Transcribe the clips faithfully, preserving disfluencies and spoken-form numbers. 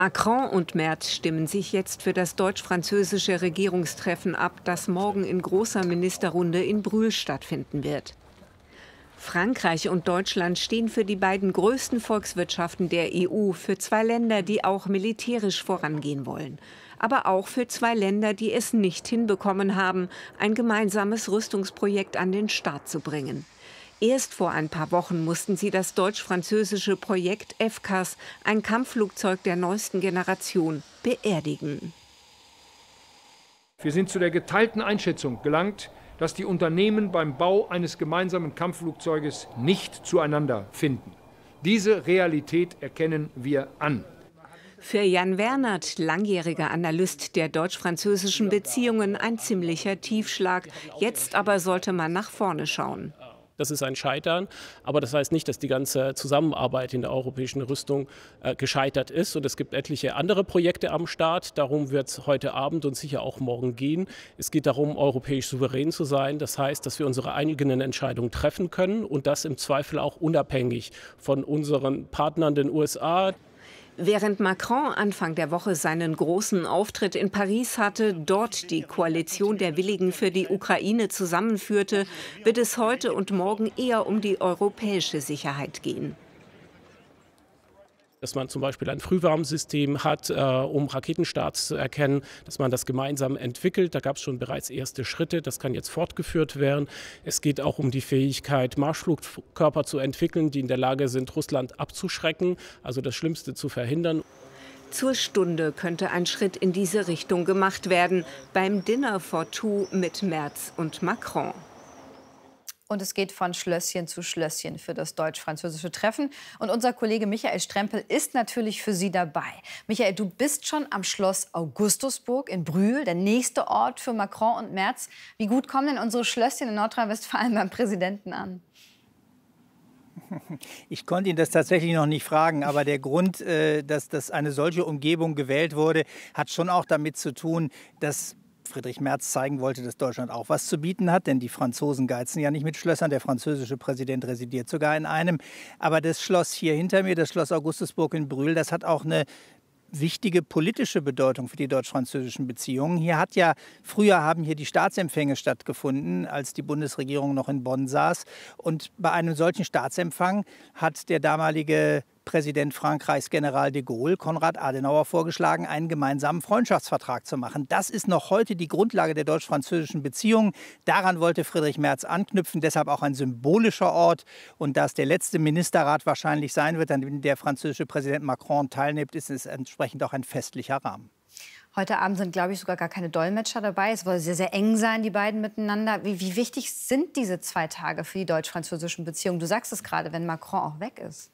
Macron und Merz stimmen sich jetzt für das deutsch-französische Regierungstreffen ab, das morgen in großer Ministerrunde in Brühl stattfinden wird. Frankreich und Deutschland stehen für die beiden größten Volkswirtschaften der E U, für zwei Länder, die auch militärisch vorangehen wollen. Aber auch für zwei Länder, die es nicht hinbekommen haben, ein gemeinsames Rüstungsprojekt an den Start zu bringen. Erst vor ein paar Wochen mussten sie das deutsch-französische Projekt F C A S, ein Kampfflugzeug der neuesten Generation, beerdigen. Wir sind zu der geteilten Einschätzung gelangt, dass die Unternehmen beim Bau eines gemeinsamen Kampfflugzeuges nicht zueinander finden. Diese Realität erkennen wir an. Für Jan Wernert, langjähriger Analyst der deutsch-französischen Beziehungen, ein ziemlicher Tiefschlag. Jetzt aber sollte man nach vorne schauen. Das ist ein Scheitern, aber das heißt nicht, dass die ganze Zusammenarbeit in der europäischen Rüstung äh, gescheitert ist. Und es gibt etliche andere Projekte am Start. Darum wird es heute Abend und sicher auch morgen gehen. Es geht darum, europäisch souverän zu sein. Das heißt, dass wir unsere eigenen Entscheidungen treffen können und das im Zweifel auch unabhängig von unseren Partnern, den U S A. Während Macron Anfang der Woche seinen großen Auftritt in Paris hatte, dort die Koalition der Willigen für die Ukraine zusammenführte, wird es heute und morgen eher um die europäische Sicherheit gehen. Dass man zum Beispiel ein Frühwarnsystem hat, äh, um Raketenstarts zu erkennen, dass man das gemeinsam entwickelt. Da gab es schon bereits erste Schritte, das kann jetzt fortgeführt werden. Es geht auch um die Fähigkeit, Marschflugkörper zu entwickeln, die in der Lage sind, Russland abzuschrecken, also das Schlimmste zu verhindern. Zur Stunde könnte ein Schritt in diese Richtung gemacht werden, beim Dinner for Two mit Merz und Macron. Und es geht von Schlösschen zu Schlösschen für das deutsch-französische Treffen. Und unser Kollege Michael Strempel ist natürlich für Sie dabei. Michael, du bist schon am Schloss Augustusburg in Brühl, der nächste Ort für Macron und Merz. Wie gut kommen denn unsere Schlösschen in Nordrhein-Westfalen beim Präsidenten an? Ich konnte ihn das tatsächlich noch nicht fragen, aber der Grund, äh, dass, dass eine solche Umgebung gewählt wurde, hat schon auch damit zu tun, dass Friedrich Merz zeigen wollte, dass Deutschland auch was zu bieten hat, denn die Franzosen geizen ja nicht mit Schlössern. Der französische Präsident residiert sogar in einem. Aber das Schloss hier hinter mir, das Schloss Augustusburg in Brühl, das hat auch eine wichtige politische Bedeutung für die deutsch-französischen Beziehungen. Hier hat ja, früher haben hier die Staatsempfänge stattgefunden, als die Bundesregierung noch in Bonn saß. Und bei einem solchen Staatsempfang hat der damalige Präsident Frankreichs, General de Gaulle, Konrad Adenauer, vorgeschlagen, einen gemeinsamen Freundschaftsvertrag zu machen. Das ist noch heute die Grundlage der deutsch-französischen Beziehungen. Daran wollte Friedrich Merz anknüpfen, deshalb auch ein symbolischer Ort. Und da es der letzte Ministerrat wahrscheinlich sein wird, an dem der französische Präsident Macron teilnimmt, ist es entsprechend auch ein festlicher Rahmen. Heute Abend sind, glaube ich, sogar gar keine Dolmetscher dabei. Es soll sehr, sehr eng sein, die beiden miteinander. Wie, wie wichtig sind diese zwei Tage für die deutsch-französischen Beziehungen? Du sagst es gerade, wenn Macron auch weg ist.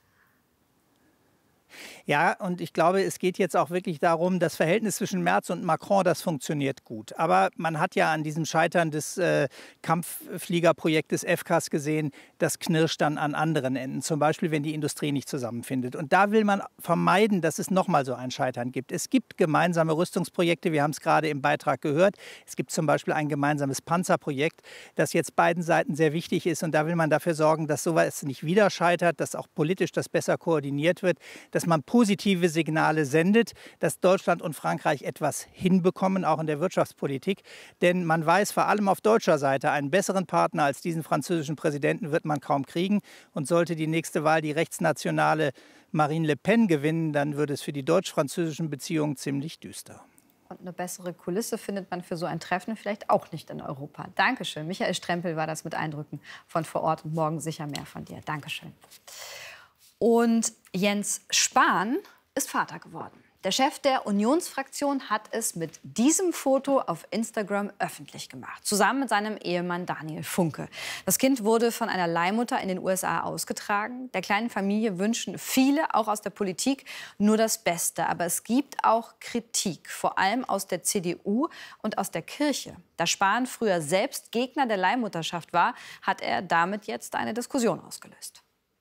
Ja, und ich glaube, es geht jetzt auch wirklich darum, das Verhältnis zwischen Merz und Macron, das funktioniert gut. Aber man hat ja an diesem Scheitern des äh, Kampffliegerprojektes F C A S gesehen, das knirscht dann an anderen Enden. Zum Beispiel, wenn die Industrie nicht zusammenfindet. Und da will man vermeiden, dass es nochmal so ein Scheitern gibt. Es gibt gemeinsame Rüstungsprojekte, wir haben es gerade im Beitrag gehört. Es gibt zum Beispiel ein gemeinsames Panzerprojekt, das jetzt beiden Seiten sehr wichtig ist. Und da will man dafür sorgen, dass sowas nicht wieder scheitert, dass auch politisch das besser koordiniert wird, dass man positive Signale sendet, dass Deutschland und Frankreich etwas hinbekommen, auch in der Wirtschaftspolitik. Denn man weiß, vor allem auf deutscher Seite, einen besseren Partner als diesen französischen Präsidenten wird man kaum kriegen. Und sollte die nächste Wahl die rechtsnationale Marine Le Pen gewinnen, dann würde es für die deutsch-französischen Beziehungen ziemlich düster. Und eine bessere Kulisse findet man für so ein Treffen vielleicht auch nicht in Europa. Dankeschön. Michael Strempel war das mit Eindrücken von vor Ort und morgen sicher mehr von dir. Dankeschön. Und Jens Spahn ist Vater geworden. Der Chef der Unionsfraktion hat es mit diesem Foto auf Instagram öffentlich gemacht, zusammen mit seinem Ehemann Daniel Funke. Das Kind wurde von einer Leihmutter in den U S A ausgetragen. Der kleinen Familie wünschen viele, auch aus der Politik, nur das Beste. Aber es gibt auch Kritik, vor allem aus der C D U und aus der Kirche. Da Spahn früher selbst Gegner der Leihmutterschaft war, hat er damit jetzt eine Diskussion ausgelöst.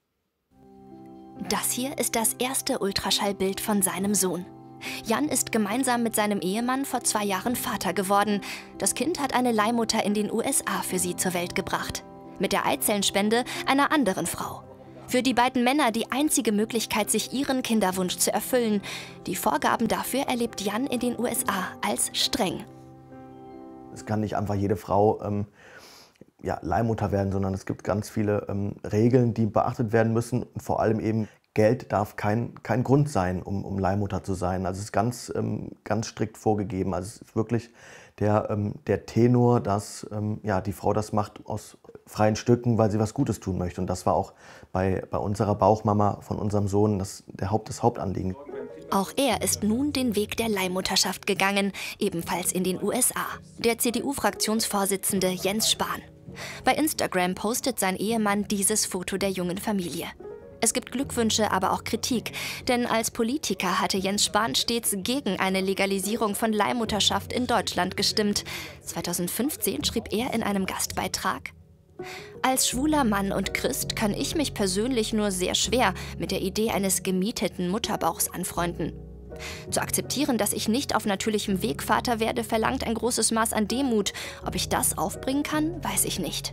Das hier ist das erste Ultraschallbild von seinem Sohn. Jan ist gemeinsam mit seinem Ehemann vor zwei Jahren Vater geworden. Das Kind hat eine Leihmutter in den U S A für sie zur Welt gebracht. Mit der Eizellenspende einer anderen Frau. Für die beiden Männer die einzige Möglichkeit, sich ihren Kinderwunsch zu erfüllen. Die Vorgaben dafür erlebt Jan in den U S A als streng. Es kann nicht einfach jede Frau ähm, ja, Leihmutter werden, sondern es gibt ganz viele ähm, Regeln, die beachtet werden müssen. Und vor allem eben Geld darf kein, kein Grund sein, um, um Leihmutter zu sein. Also es ist ganz, ähm, ganz strikt vorgegeben. Also es ist wirklich der, ähm, der Tenor, dass ähm, ja, die Frau das macht aus freien Stücken, weil sie was Gutes tun möchte. Und das war auch bei, bei unserer Bauchmama von unserem Sohn das, der Haupt, das Hauptanliegen. Auch er ist nun den Weg der Leihmutterschaft gegangen, ebenfalls in den U S A. Der C D U-Fraktionsvorsitzende Jens Spahn. Bei Instagram postet sein Ehemann dieses Foto der jungen Familie. Es gibt Glückwünsche, aber auch Kritik. Denn als Politiker hatte Jens Spahn stets gegen eine Legalisierung von Leihmutterschaft in Deutschland gestimmt. zweitausendfünfzehn schrieb er in einem Gastbeitrag: Als schwuler Mann und Christ kann ich mich persönlich nur sehr schwer mit der Idee eines gemieteten Mutterbauchs anfreunden. Zu akzeptieren, dass ich nicht auf natürlichem Weg Vater werde, verlangt ein großes Maß an Demut. Ob ich das aufbringen kann, weiß ich nicht.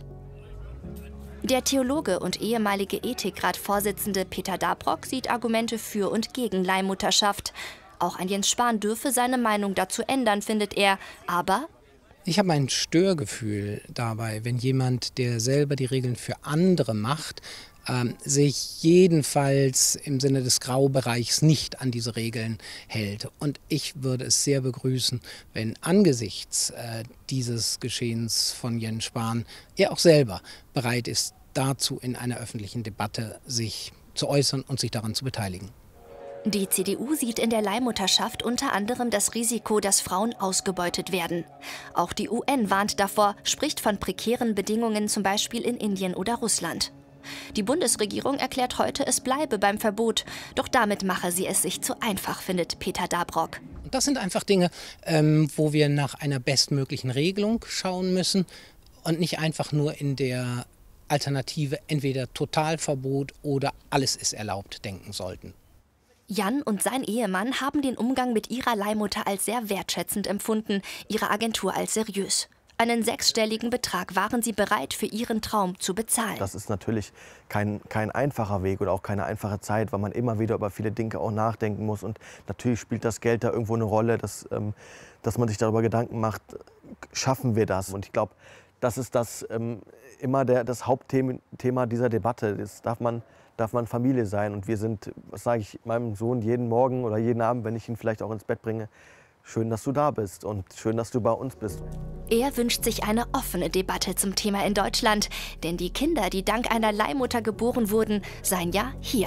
Der Theologe und ehemalige Ethikrat-Vorsitzende Peter Dabrock sieht Argumente für und gegen Leihmutterschaft. Auch ein Jens Spahn dürfe seine Meinung dazu ändern, findet er. Aber ich habe ein Störgefühl dabei, wenn jemand, der selber die Regeln für andere macht, ähm, sich jedenfalls im Sinne des Graubereichs nicht an diese Regeln hält. Und ich würde es sehr begrüßen, wenn angesichts äh, dieses Geschehens von Jens Spahn er auch selber bereit ist, dazu in einer öffentlichen Debatte sich zu äußern und sich daran zu beteiligen. Die C D U sieht in der Leihmutterschaft unter anderem das Risiko, dass Frauen ausgebeutet werden. Auch die U N warnt davor, spricht von prekären Bedingungen, zum Beispiel in Indien oder Russland. Die Bundesregierung erklärt heute, es bleibe beim Verbot. Doch damit mache sie es sich zu einfach, findet Peter Dabrock. Das sind einfach Dinge, ähm, wo wir nach einer bestmöglichen Regelung schauen müssen und nicht einfach nur in der Alternative entweder Totalverbot oder alles ist erlaubt denken sollten. Jan und sein Ehemann haben den Umgang mit ihrer Leihmutter als sehr wertschätzend empfunden, ihre Agentur als seriös. Einen sechsstelligen Betrag waren sie bereit, für ihren Traum zu bezahlen. Das ist natürlich kein, kein einfacher Weg oder auch keine einfache Zeit, weil man immer wieder über viele Dinge auch nachdenken muss. Und natürlich spielt das Geld da irgendwo eine Rolle, dass, ähm, dass man sich darüber Gedanken macht, schaffen wir das? Und ich glaube, das ist das ähm, immer der, das Hauptthema dieser Debatte. Das darf man, darf man Familie sein. Und wir sind, was sage ich meinem Sohn jeden Morgen oder jeden Abend, wenn ich ihn vielleicht auch ins Bett bringe: Schön, dass du da bist und schön, dass du bei uns bist. Er wünscht sich eine offene Debatte zum Thema in Deutschland. Denn die Kinder, die dank einer Leihmutter geboren wurden, seien ja hier.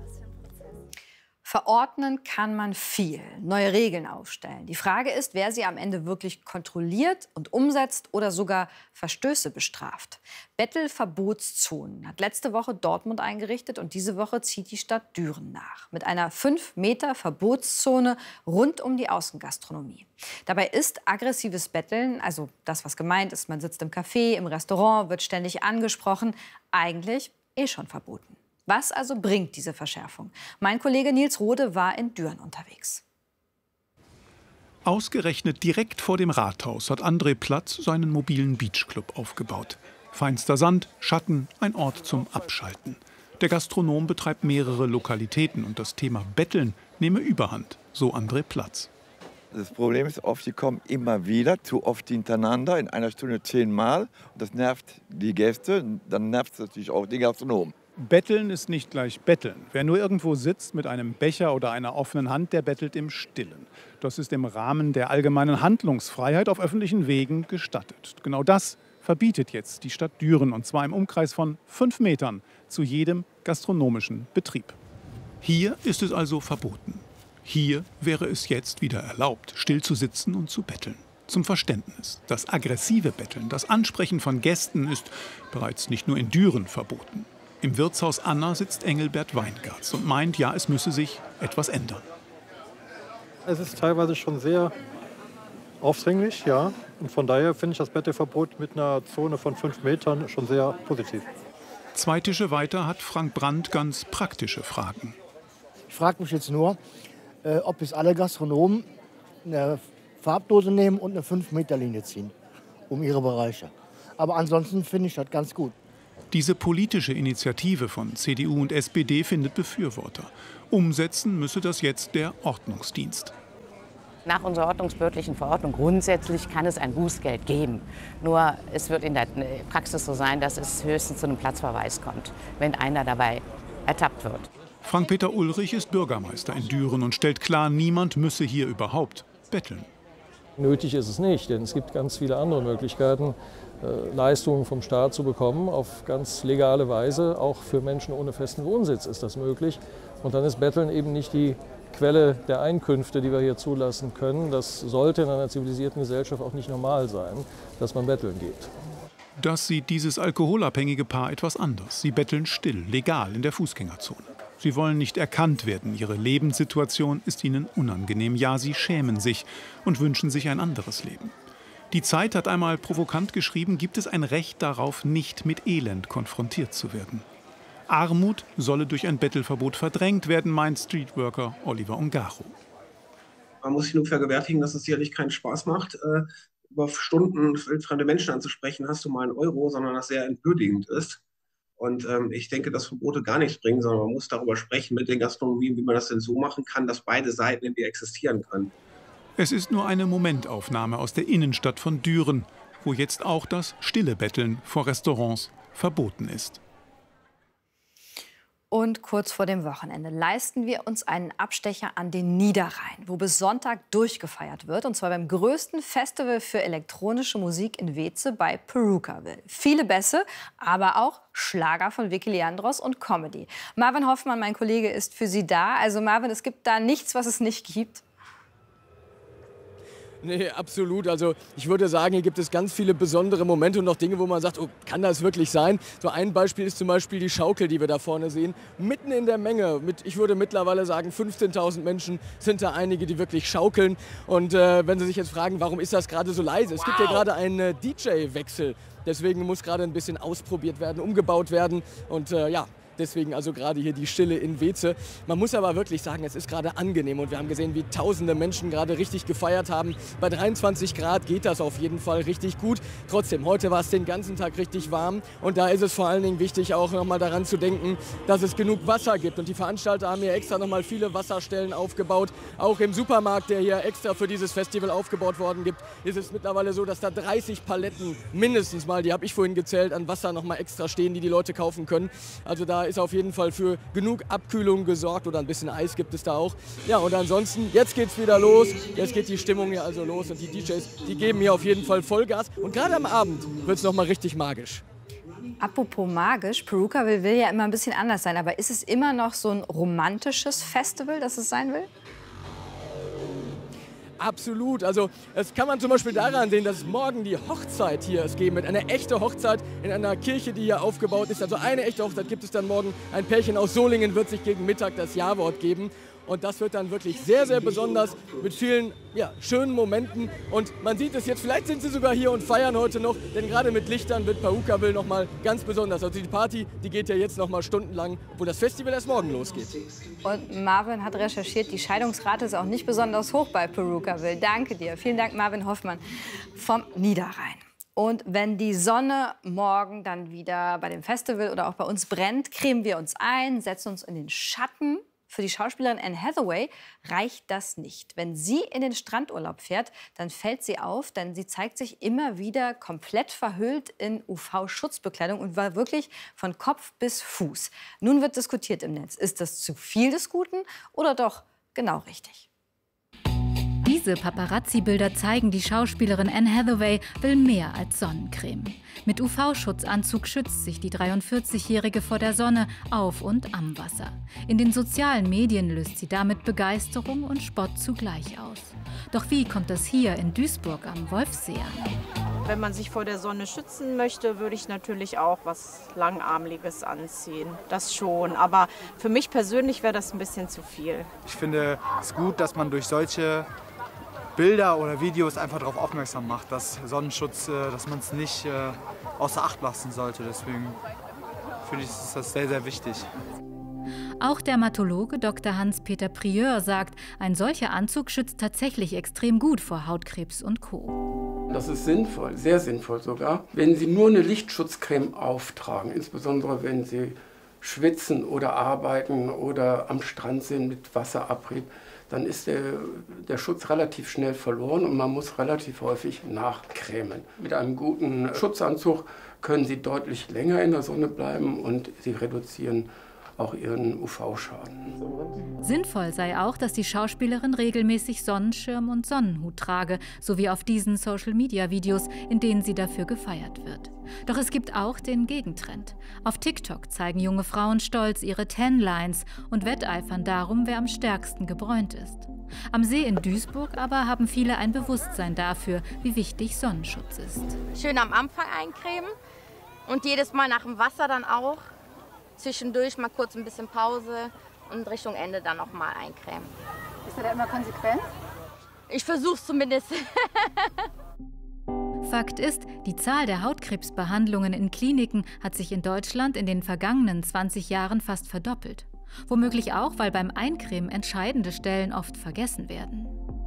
Verordnen kann man viel, neue Regeln aufstellen. Die Frage ist, wer sie am Ende wirklich kontrolliert und umsetzt oder sogar Verstöße bestraft. Bettelverbotszonen hat letzte Woche Dortmund eingerichtet und diese Woche zieht die Stadt Düren nach. Mit einer fünf Meter Verbotszone rund um die Außengastronomie. Dabei ist aggressives Betteln, also das, was gemeint ist, man sitzt im Café, im Restaurant, wird ständig angesprochen, eigentlich eh schon verboten. Was also bringt diese Verschärfung? Mein Kollege Nils Rode war in Düren unterwegs. Ausgerechnet direkt vor dem Rathaus hat André Platz seinen mobilen Beachclub aufgebaut. Feinster Sand, Schatten, ein Ort zum Abschalten. Der Gastronom betreibt mehrere Lokalitäten und das Thema Betteln nehme Überhand, so André Platz. Das Problem ist oft, die kommen immer wieder, zu oft hintereinander, in einer Stunde zehnmal. Das nervt die Gäste, dann nervt es natürlich auch die Gastronomen. Betteln ist nicht gleich Betteln. Wer nur irgendwo sitzt mit einem Becher oder einer offenen Hand, der bettelt im Stillen. Das ist im Rahmen der allgemeinen Handlungsfreiheit auf öffentlichen Wegen gestattet. Genau das verbietet jetzt die Stadt Düren, und zwar im Umkreis von fünf Metern zu jedem gastronomischen Betrieb. Hier ist es also verboten. Hier wäre es jetzt wieder erlaubt, still zu sitzen und zu betteln. Zum Verständnis: Das aggressive Betteln, das Ansprechen von Gästen ist bereits nicht nur in Düren verboten. Im Wirtshaus Anna sitzt Engelbert Weingartz und meint, ja, es müsse sich etwas ändern. Es ist teilweise schon sehr aufdringlich, ja. Und von daher finde ich das Bettelverbot mit einer Zone von fünf Metern schon sehr positiv. Zwei Tische weiter hat Frank Brandt ganz praktische Fragen. Ich frage mich jetzt nur, äh, ob jetzt alle Gastronomen eine Farbdose nehmen und eine fünf Meter Linie ziehen um ihre Bereiche. Aber ansonsten finde ich das ganz gut. Diese politische Initiative von C D U und S P D findet Befürworter. Umsetzen müsse das jetzt der Ordnungsdienst. Nach unserer ordnungsbehördlichen Verordnung grundsätzlich kann es ein Bußgeld geben. Nur es wird in der Praxis so sein, dass es höchstens zu einem Platzverweis kommt, wenn einer dabei ertappt wird. Frank-Peter Ulrich ist Bürgermeister in Düren und stellt klar, niemand müsse hier überhaupt betteln. Nötig ist es nicht, denn es gibt ganz viele andere Möglichkeiten, äh, Leistungen vom Staat zu bekommen, auf ganz legale Weise. Auch für Menschen ohne festen Wohnsitz ist das möglich. Und dann ist Betteln eben nicht die Quelle der Einkünfte, die wir hier zulassen können. Das sollte in einer zivilisierten Gesellschaft auch nicht normal sein, dass man betteln geht. Das sieht dieses alkoholabhängige Paar etwas anders. Sie betteln still, legal in der Fußgängerzone. Sie wollen nicht erkannt werden. Ihre Lebenssituation ist ihnen unangenehm. Ja, sie schämen sich und wünschen sich ein anderes Leben. Die Zeit hat einmal provokant geschrieben, gibt es ein Recht darauf, nicht mit Elend konfrontiert zu werden. Armut solle durch ein Bettelverbot verdrängt werden, meint Streetworker Oliver Ungaro. Man muss sich nur vergewärtigen, dass es sicherlich keinen Spaß macht, äh, über Stunden fremde Menschen anzusprechen, hast du mal einen Euro, sondern das sehr entwürdigend ist. Und ähm, ich denke, dass Verbote gar nichts bringen, sondern man muss darüber sprechen mit den Gastronomien, wie man das denn so machen kann, dass beide Seiten in die existieren können. Es ist nur eine Momentaufnahme aus der Innenstadt von Düren, wo jetzt auch das stille Betteln vor Restaurants verboten ist. Und kurz vor dem Wochenende leisten wir uns einen Abstecher an den Niederrhein, wo bis Sonntag durchgefeiert wird. Und zwar beim größten Festival für elektronische Musik in Weeze bei Perukaville. Viele Bässe, aber auch Schlager von Vicky Leandros und Comedy. Marvin Hoffmann, mein Kollege, ist für Sie da. Also Marvin, es gibt da nichts, was es nicht gibt. Nee, absolut. Also ich würde sagen, hier gibt es ganz viele besondere Momente und noch Dinge, wo man sagt, oh, kann das wirklich sein? So ein Beispiel ist zum Beispiel die Schaukel, die wir da vorne sehen. Mitten in der Menge, mit, ich würde mittlerweile sagen, fünfzehntausend Menschen sind da einige, die wirklich schaukeln. Und äh, wenn Sie sich jetzt fragen, warum ist das gerade so leise? Es gibt ja gerade einen äh, D J-Wechsel. Deswegen muss gerade ein bisschen ausprobiert werden, umgebaut werden. Und äh, ja, deswegen also gerade hier die Stille in Weeze. Man muss aber wirklich sagen, es ist gerade angenehm und wir haben gesehen, wie tausende Menschen gerade richtig gefeiert haben. Bei dreiundzwanzig Grad geht das auf jeden Fall richtig gut. Trotzdem, heute war es den ganzen Tag richtig warm und da ist es vor allen Dingen wichtig, auch noch mal daran zu denken, dass es genug Wasser gibt. Und die Veranstalter haben hier extra noch mal viele Wasserstellen aufgebaut. Auch im Supermarkt, der hier extra für dieses Festival aufgebaut worden gibt, ist es mittlerweile so, dass da dreißig Paletten mindestens mal, die habe ich vorhin gezählt, an Wasser noch mal extra stehen, die die Leute kaufen können. Also da ist auf jeden Fall für genug Abkühlung gesorgt oder ein bisschen Eis gibt es da auch. Ja, und ansonsten, jetzt geht's wieder los. Jetzt geht die Stimmung hier also los und die D Js, die geben hier auf jeden Fall Vollgas. Und gerade am Abend wird es noch mal richtig magisch. Apropos magisch, Perukaville will ja immer ein bisschen anders sein. Aber ist es immer noch so ein romantisches Festival, das es sein will? Absolut. Also das kann man zum Beispiel daran sehen, dass morgen die Hochzeit hier es geben wird. Eine echte Hochzeit in einer Kirche, die hier aufgebaut ist. Also eine echte Hochzeit gibt es dann morgen. Ein Pärchen aus Solingen wird sich gegen Mittag das Ja-Wort geben. Und das wird dann wirklich sehr, sehr besonders mit vielen ja, schönen Momenten. Und man sieht es jetzt, vielleicht sind sie sogar hier und feiern heute noch. Denn gerade mit Lichtern wird Perukaville noch mal ganz besonders. Also die Party, die geht ja jetzt noch mal stundenlang, wo das Festival erst morgen losgeht. Und Marvin hat recherchiert, die Scheidungsrate ist auch nicht besonders hoch bei Perukaville. Danke dir. Vielen Dank, Marvin Hoffmann vom Niederrhein. Und wenn die Sonne morgen dann wieder bei dem Festival oder auch bei uns brennt, cremen wir uns ein, setzen uns in den Schatten. Für die Schauspielerin Anne Hathaway reicht das nicht. Wenn sie in den Strandurlaub fährt, dann fällt sie auf, denn sie zeigt sich immer wieder komplett verhüllt in U V-Schutzbekleidung und war wirklich von Kopf bis Fuß. Nun wird diskutiert im Netz, ist das zu viel des Guten oder doch genau richtig? Diese Paparazzi-Bilder zeigen, die Schauspielerin Anne Hathaway will mehr als Sonnencreme. Mit U V-Schutzanzug schützt sich die dreiundvierzigjährige vor der Sonne auf und am Wasser. In den sozialen Medien löst sie damit Begeisterung und Spott zugleich aus. Doch wie kommt das hier in Duisburg am Wolfsee an? Wenn man sich vor der Sonne schützen möchte, würde ich natürlich auch was Langarmliches anziehen. Das schon. Aber für mich persönlich wäre das ein bisschen zu viel. Ich finde es gut, dass man durch solche Bilder oder Videos einfach darauf aufmerksam macht, dass Sonnenschutz, dass man es nicht äh, außer Acht lassen sollte. Deswegen finde ich, ist das sehr, sehr wichtig. Auch Dermatologe Doktor Hans-Peter Prieur sagt, ein solcher Anzug schützt tatsächlich extrem gut vor Hautkrebs und Co. Das ist sinnvoll, sehr sinnvoll sogar, wenn Sie nur eine Lichtschutzcreme auftragen, insbesondere wenn Sie schwitzen oder arbeiten oder am Strand sind mit Wasserabrieb, dann ist der, der Schutz relativ schnell verloren und man muss relativ häufig nachcremen. Mit einem guten Schutzanzug können Sie deutlich länger in der Sonne bleiben und Sie reduzieren auch ihren U V-Schaden. Sinnvoll sei auch, dass die Schauspielerin regelmäßig Sonnenschirm und Sonnenhut trage, so wie auf diesen Social-Media-Videos, in denen sie dafür gefeiert wird. Doch es gibt auch den Gegentrend. Auf TikTok zeigen junge Frauen stolz ihre Tan-Lines und wetteifern darum, wer am stärksten gebräunt ist. Am See in Duisburg aber haben viele ein Bewusstsein dafür, wie wichtig Sonnenschutz ist. Schön am Anfang eincremen und jedes Mal nach dem Wasser dann auch. Zwischendurch mal kurz ein bisschen Pause und Richtung Ende dann noch mal eincremen. Ist er da immer konsequent? Ich versuche es zumindest. Fakt ist, die Zahl der Hautkrebsbehandlungen in Kliniken hat sich in Deutschland in den vergangenen zwanzig Jahren fast verdoppelt. Womöglich auch, weil beim Eincremen entscheidende Stellen oft vergessen werden.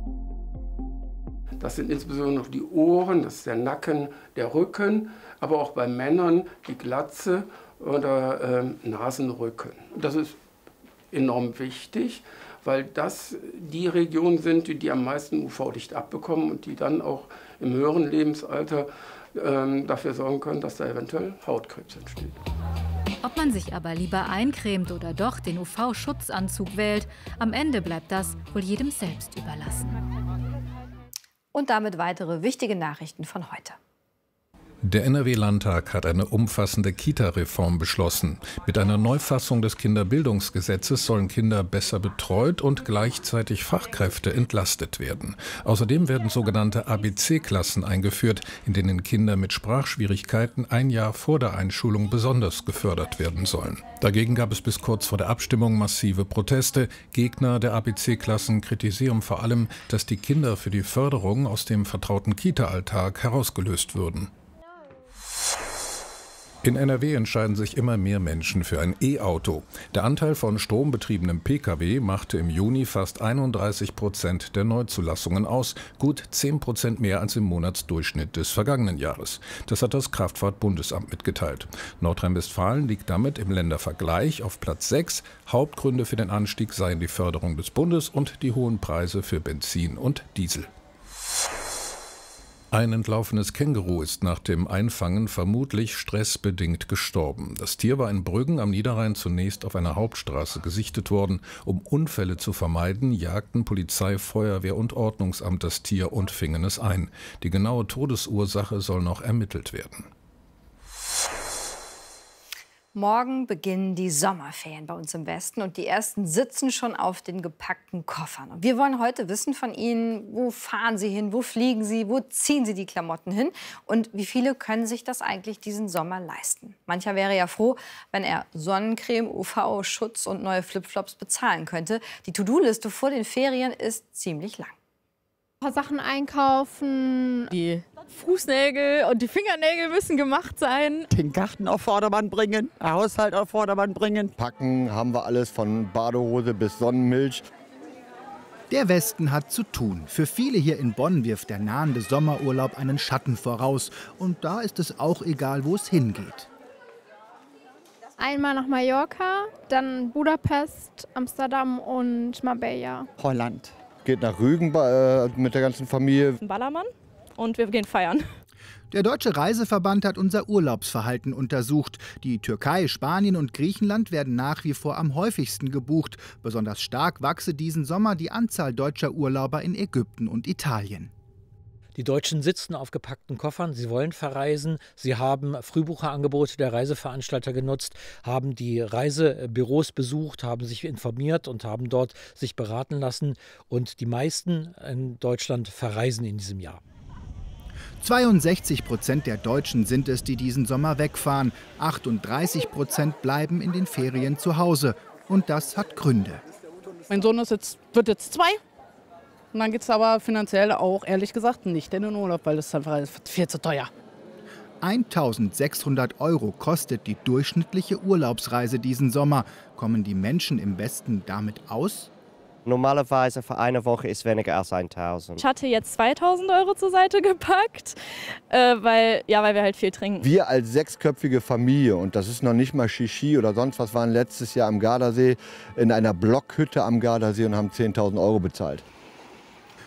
Das sind insbesondere die Ohren, das ist der Nacken, der Rücken, aber auch bei Männern die Glatze oder ähm, Nasenrücken. Das ist enorm wichtig, weil das die Regionen sind, die, die am meisten U V-Licht abbekommen und die dann auch im höheren Lebensalter ähm, dafür sorgen können, dass da eventuell Hautkrebs entsteht. Ob man sich aber lieber eincremt oder doch den U V-Schutzanzug wählt, am Ende bleibt das wohl jedem selbst überlassen. Und damit weitere wichtige Nachrichten von heute. Der N R W-Landtag hat eine umfassende Kita-Reform beschlossen. Mit einer Neufassung des Kinderbildungsgesetzes sollen Kinder besser betreut und gleichzeitig Fachkräfte entlastet werden. Außerdem werden sogenannte A B C-Klassen eingeführt, in denen Kinder mit Sprachschwierigkeiten ein Jahr vor der Einschulung besonders gefördert werden sollen. Dagegen gab es bis kurz vor der Abstimmung massive Proteste. Gegner der A B C-Klassen kritisieren vor allem, dass die Kinder für die Förderung aus dem vertrauten Kita-Alltag herausgelöst würden. In N R W entscheiden sich immer mehr Menschen für ein E-Auto. Der Anteil von strombetriebenem Pkw machte im Juni fast einunddreißig Prozent der Neuzulassungen aus, gut zehn Prozent mehr als im Monatsdurchschnitt des vergangenen Jahres. Das hat das Kraftfahrtbundesamt mitgeteilt. Nordrhein-Westfalen liegt damit im Ländervergleich auf Platz sechs. Hauptgründe für den Anstieg seien die Förderung des Bundes und die hohen Preise für Benzin und Diesel. Ein entlaufenes Känguru ist nach dem Einfangen vermutlich stressbedingt gestorben. Das Tier war in Brüggen am Niederrhein zunächst auf einer Hauptstraße gesichtet worden. Um Unfälle zu vermeiden, jagten Polizei, Feuerwehr und Ordnungsamt das Tier und fingen es ein. Die genaue Todesursache soll noch ermittelt werden. Morgen beginnen die Sommerferien bei uns im Westen und die ersten sitzen schon auf den gepackten Koffern. Und wir wollen heute wissen von Ihnen, wo fahren Sie hin, wo fliegen Sie, wo ziehen Sie die Klamotten hin und wie viele können sich das eigentlich diesen Sommer leisten. Mancher wäre ja froh, wenn er Sonnencreme, U V-Schutz und neue Flipflops bezahlen könnte. Die To-Do-Liste vor den Ferien ist ziemlich lang. Ein paar Sachen einkaufen, die Fußnägel und die Fingernägel müssen gemacht sein. Den Garten auf Vordermann bringen, den Haushalt auf Vordermann bringen. Packen haben wir alles von Badehose bis Sonnenmilch. Der Westen hat zu tun. Für viele hier in Bonn wirft der nahende Sommerurlaub einen Schatten voraus. Und da ist es auch egal, wo es hingeht. Einmal nach Mallorca, dann Budapest, Amsterdam und Marbella. Holland. Geht nach Rügen äh, mit der ganzen Familie. Ballermann und wir gehen feiern. Der Deutsche Reiseverband hat unser Urlaubsverhalten untersucht. Die Türkei, Spanien und Griechenland werden nach wie vor am häufigsten gebucht. Besonders stark wachse diesen Sommer die Anzahl deutscher Urlauber in Ägypten und Italien. Die Deutschen sitzen auf gepackten Koffern, sie wollen verreisen, sie haben Frühbucherangebote der Reiseveranstalter genutzt, haben die Reisebüros besucht, haben sich informiert und haben dort sich beraten lassen. Und die meisten in Deutschland verreisen in diesem Jahr. zweiundsechzig Prozent der Deutschen sind es, die diesen Sommer wegfahren. achtunddreißig Prozent bleiben in den Ferien zu Hause. Und das hat Gründe. Mein Sohn ist jetzt, wird jetzt zwei. Und dann geht es aber finanziell auch, ehrlich gesagt, nicht in den Urlaub, weil es einfach viel zu teuer. eintausendsechshundert Euro kostet die durchschnittliche Urlaubsreise diesen Sommer. Kommen die Menschen im Westen damit aus? Normalerweise für eine Woche ist weniger als tausend. Ich hatte jetzt zweitausend Euro zur Seite gepackt, äh, weil, ja, weil wir halt viel trinken. Wir als sechsköpfige Familie, und das ist noch nicht mal Shishi oder sonst was, waren letztes Jahr am Gardasee in einer Blockhütte am Gardasee und haben zehntausend Euro bezahlt.